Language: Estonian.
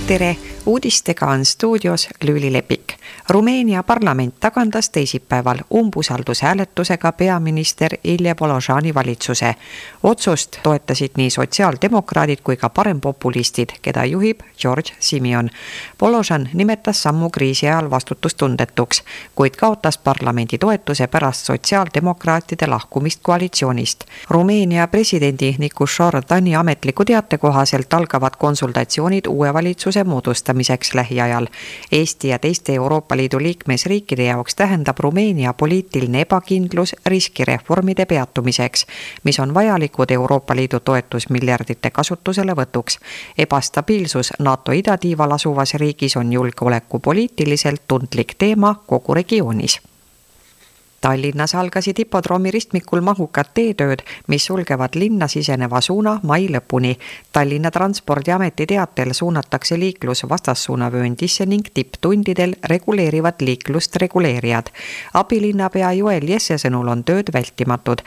Tere! Uudistega on stuudios Lüüli Lepik. Rumeenia parlament tagandas teisipäeval umbusaldushääletusega peaminister Ilje Boložani valitsuse. Otsust toetasid nii sotsiaaldemokraadid kui ka parempopulistid, keda juhib George Simion. Boložan nimetas sammu kriisi ajal vastutustundetuks, kuid kaotas parlamendi toetuse pärast sotsiaaldemokraatide lahkumist koalitsioonist. Rumeenia presidendi Nicușor Dani ametliku teate kohaselt algavad konsultatsioonid uue valitsuse moodustamiseks lähiajal. Eesti ja teiste Euroopa Liidu liikmesriikide jaoks tähendab Rumeenia poliitiline ebakindlus riskireformide peatumiseks, mis on vajalikud Euroopa Liidu toetusmiljardite kasutusele võtuks. Ebastabiilsus NATO idatiival asuvas riigis on julgeolekupoliitiliselt tundlik teema kogu regioonis. Tallinnas algasid hipodroomi ristmikul mahukad teetööd, mis sulgevad linna siseneva suuna mai lõpuni. Tallinna Transpordiameti teatel suunatakse liiklus vastassuunavööndisse ning tipptundidel reguleerivad liiklust reguleerijad. Abilinnapea Joel Jesse sõnul on tööd vältimatud,